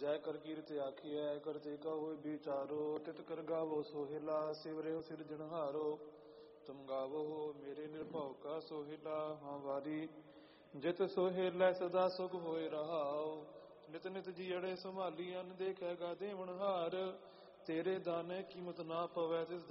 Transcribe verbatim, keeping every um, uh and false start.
ਜੈ ਕਰ ਕੀਰਤ ਆਖੀਐ ਕਰਤੇ ਕਹੋ ਵਿਚਾਰੋ ਤਿਤ ਕਰ ਗਾਵੋ ਸੋਹਿਲਾ ਸਿਵਰਿਓ ਸਿਰਜਣਹਾਰੋ ਤੁਮ ਗਾਵੋ ਮੇਰੇ ਨਿਰਭਉ ਕਾ ਸੋਹਿਲਾ ਹਾਂ ਵਾਰੀ ਜਿਤ ਸੋਹਿਲਾ ਸਦਾ ਸੁਖ ਹੋਏ ਰਹਾਉ ਨਿਤ ਨਿਤ ਜੀਅੜੇ ਸੰਭਾਲੀ ਅੰਨ ਦੇਖੇਗਾ ਦੇਵਨਹਾਰ ਤੇਰੇ ਦਾਨੇ ਕੀਮਤ ਨਾ ਪਵੈ ਤਿਸ